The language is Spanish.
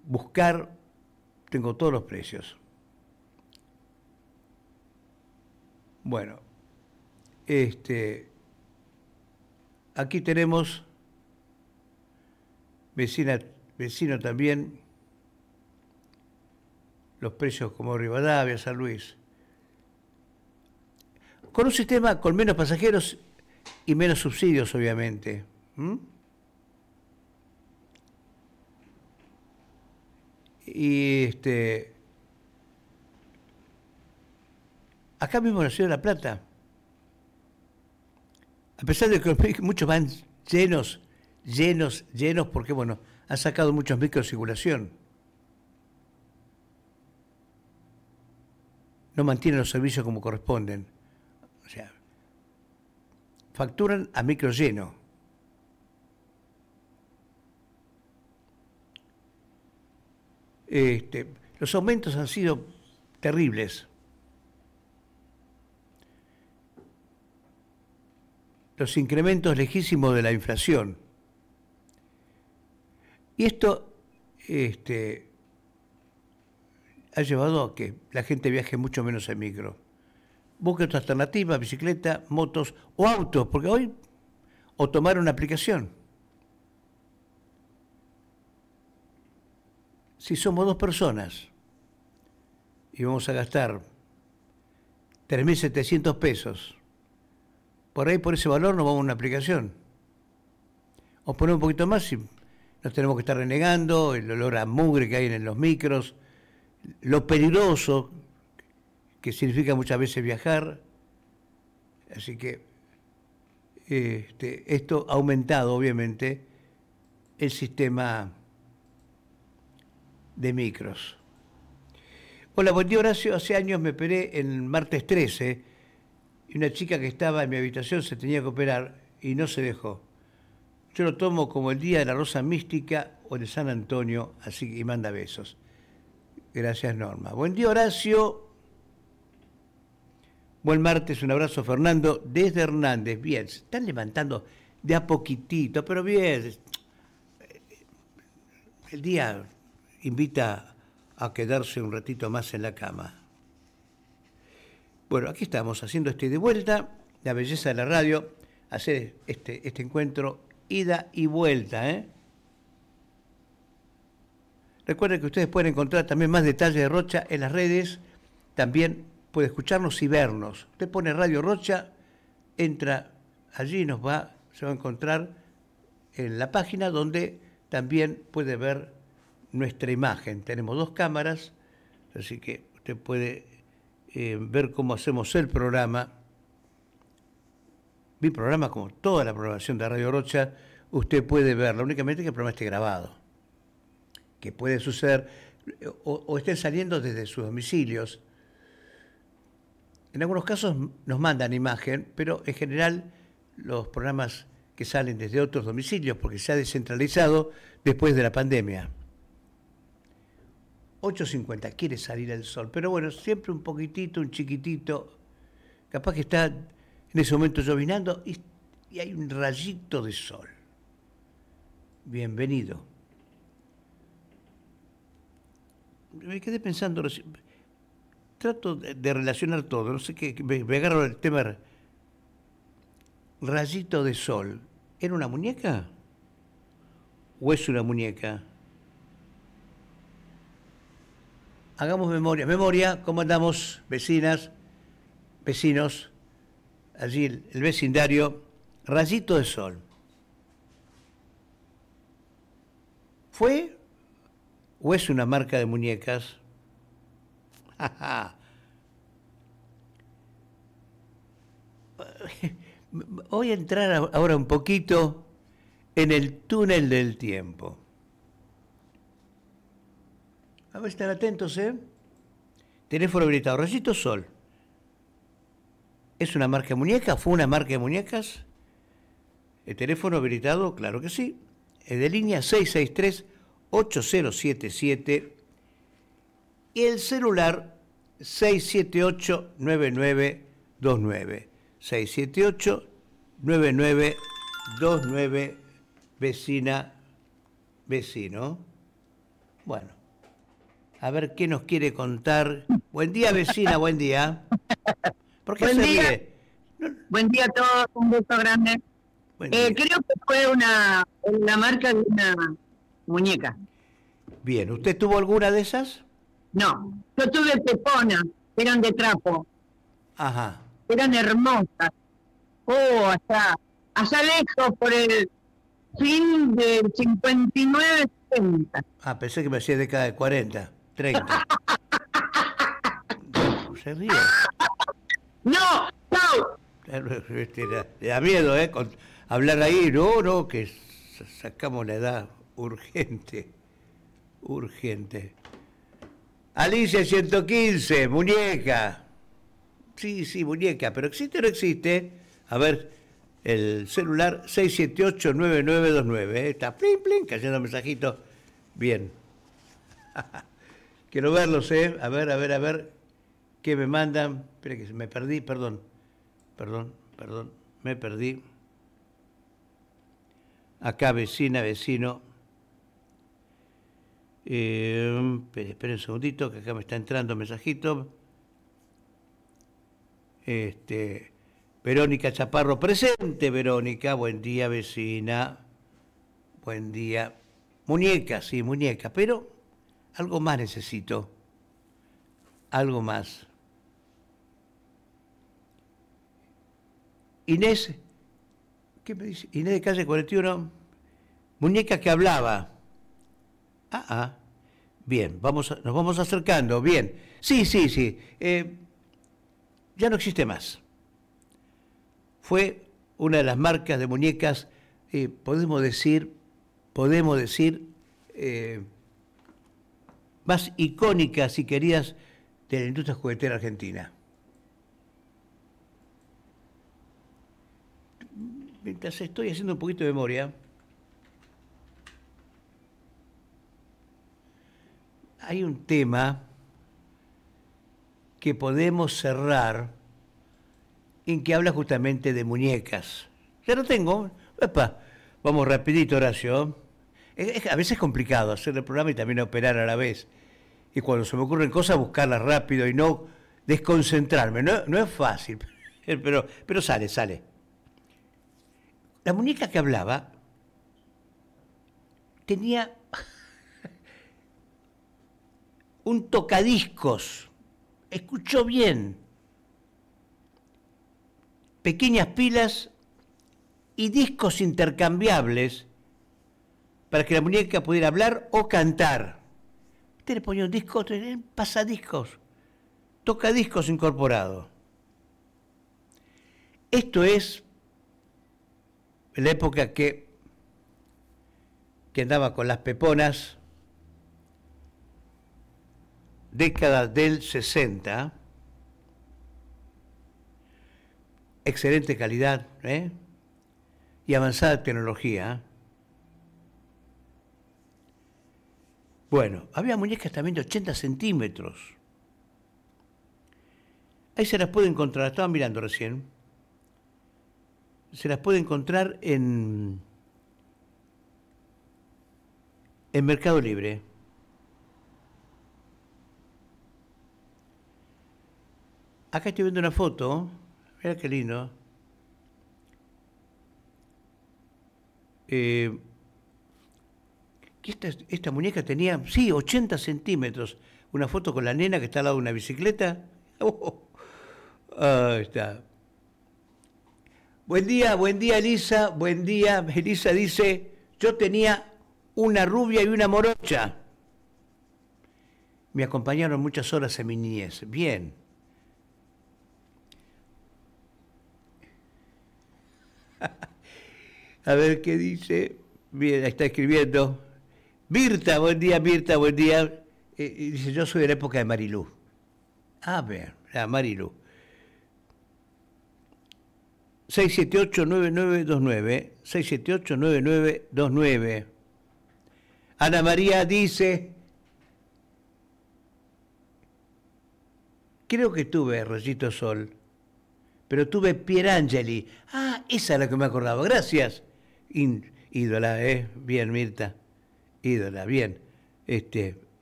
buscar, tengo todos los precios. Bueno, aquí tenemos vecino también, los precios como Rivadavia, San Luis. Con un sistema con menos pasajeros y menos subsidios, obviamente. Y acá mismo en la Ciudad de La Plata, a pesar de que muchos van llenos, porque bueno, han sacado muchos micros de circulación. No mantienen los servicios como corresponden. O sea, facturan a micro lleno. Los aumentos han sido terribles. Los incrementos lejísimos de la inflación. Y esto ha llevado a que la gente viaje mucho menos en micro. Busque otra alternativa, bicicleta, motos o autos, porque hoy, o tomar una aplicación. Si somos 2 personas y vamos a gastar 3.700 pesos, por ahí por ese valor nos vamos a una aplicación. O ponemos un poquito más y nos tenemos que estar renegando, el olor a mugre que hay en los micros, lo peligroso que significa muchas veces viajar. Así que esto ha aumentado, obviamente, el sistema de micros. Hola, buen día, Horacio. Hace años me operé en martes 13 y una chica que estaba en mi habitación se tenía que operar y no se dejó. Yo lo tomo como el día de la Rosa Mística o de San Antonio, así que y manda besos. Gracias, Norma. Buen día, Horacio. Buen martes, un abrazo, Fernando, desde Hernández. Bien, se están levantando de a poquitito, pero bien. El día invita a quedarse un ratito más en la cama. Bueno, aquí estamos haciendo de vuelta, la belleza de la radio, hacer este encuentro ida y vuelta. Recuerden que ustedes pueden encontrar también más detalles de Rocha en las redes, también puede escucharnos y vernos. Usted pone Radio Rocha, entra allí y se va a encontrar en la página donde también puede ver nuestra imagen. Tenemos 2 cámaras, así que usted puede ver cómo hacemos el programa. Mi programa, como toda la programación de Radio Rocha, usted puede verla, únicamente que el programa esté grabado. Que puede suceder, o estén saliendo desde sus domicilios. En algunos casos nos mandan imagen, pero en general los programas que salen desde otros domicilios, porque se ha descentralizado después de la pandemia. 8:50, quiere salir el sol, pero bueno, siempre un poquitito, un chiquitito, capaz que está en ese momento llovinando y hay un rayito de sol. Bienvenido. Me quedé pensando, trato de relacionar todo, no sé qué, me agarro el tema rayito de sol. ¿Era una muñeca? ¿O es una muñeca? Hagamos memoria, ¿cómo andamos, vecinas, vecinos? Allí el vecindario, rayito de sol. ¿Fue o es una marca de muñecas? Voy a entrar ahora un poquito en el túnel del tiempo. A ver, están atentos, Teléfono habilitado, rayito sol. ¿Es una marca de muñecas? ¿Fue una marca de muñecas? El teléfono habilitado, claro que sí. Es de línea 663-8077 y el celular 678-9929. 678-9929, vecina, vecino. Bueno, a ver qué nos quiere contar. Buen día, vecina, buen día. ¿Por qué Buen se día, ríe? No, buen día a todos, un beso grande. buen día. Creo que fue la marca de una muñeca. Bien, ¿usted tuvo alguna de esas? No, yo tuve peponas, eran de trapo, Ajá. eran hermosas. Oh, allá lejos por el fin del 59-60. Ah, pensé que me hacía década de 40, 30. Se ríe. No, no, Le da miedo, ¿eh? Hablar ahí, no, no, que sacamos la edad urgente, urgente. Alicia 115, muñeca. Sí, sí, muñeca, pero ¿existe o no existe? A ver, el celular 678-9929, ¿eh? Está plin, plin, cayendo mensajito. Bien. Quiero verlos, ¿eh? A ver, a ver, a ver. ¿Qué me mandan? Espera que me perdí, perdón. Perdón, me perdí. Acá, vecina, vecino. Espera un segundito, que acá me está entrando un mensajito. Verónica Chaparro, presente, Verónica. Buen día, vecina. Buen día. Muñeca, sí, muñeca, pero algo más necesito. Algo más. Inés, ¿qué me dice? Inés de calle 41, muñeca que hablaba. Bien, nos vamos acercando, bien. Sí, sí, sí. Ya no existe más. Fue una de las marcas de muñecas, podemos decir, más icónicas y queridas de la industria juguetera argentina. Mientras estoy haciendo un poquito de memoria, hay un tema que podemos cerrar en que habla justamente de muñecas. Ya lo tengo. Epa, vamos rapidito, Horacio. A veces es complicado hacer el programa y también operar a la vez. Y cuando se me ocurren cosas, buscarlas rápido y no desconcentrarme. No, no es fácil, pero sale, sale. La muñeca que hablaba tenía un tocadiscos. Escuchó bien. Pequeñas pilas y discos intercambiables para que la muñeca pudiera hablar o cantar. Usted le ponía un disco, pasadiscos, tocadiscos incorporado. Esto es en la época que andaba con las peponas, década del 60, excelente calidad, y avanzada tecnología. Bueno, había muñecas también de 80 centímetros. Ahí se las puede encontrar, estaba mirando recién. Se las puede encontrar en Mercado Libre. Acá estoy viendo una foto. Mira qué lindo. Esta muñeca tenía, sí, 80 centímetros. Una foto con la nena que está al lado de una bicicleta. Ahí está. Buen día, Elisa. Buen día. Elisa dice, yo tenía una rubia y una morocha. Me acompañaron muchas horas en mi niñez. Bien. A ver qué dice. Bien, ahí está escribiendo. Mirta, buen día, Mirta, buen día. Dice, yo soy de la época de Marilú. A ver, la Marilú. 678-9929. 678-9929. Ana María dice, creo que tuve Rayito Sol, pero tuve Pierangeli. Ah, esa es la que me acordaba. Gracias. Ídola, Bien, Mirta. Ídola, bien.